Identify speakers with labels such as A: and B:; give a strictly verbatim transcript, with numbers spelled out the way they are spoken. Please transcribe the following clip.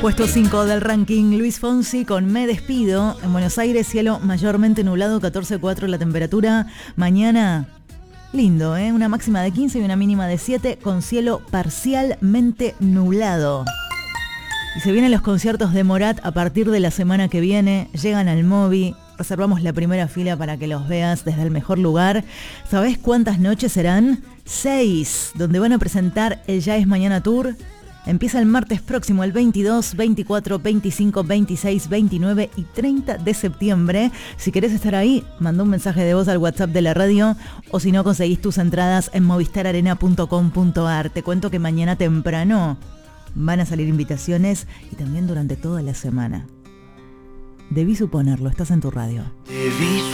A: Puesto cinco del ranking, Luis Fonsi con Me Despido. En Buenos Aires, cielo mayormente nublado, catorce coma cuatro la temperatura. Mañana, lindo, ¿eh? Una máxima de quince y una mínima de siete, con cielo parcialmente nublado. Y se vienen los conciertos de Morat a partir de la semana que viene. Llegan al Moby. Reservamos la primera fila para que los veas desde el mejor lugar. ¿Sabés cuántas noches serán? Seis, donde van a presentar el Ya es Mañana Tour. Empieza el martes próximo, el veintidós, veinticuatro, veinticinco, veintiséis, veintinueve y treinta de septiembre. Si querés estar ahí, manda un mensaje de voz al WhatsApp de la radio, o si no, conseguís tus entradas en movistar arena punto com punto ar. Te cuento que mañana temprano van a salir invitaciones y también durante toda la semana. Debí suponerlo, estás en tu radio.
B: Debí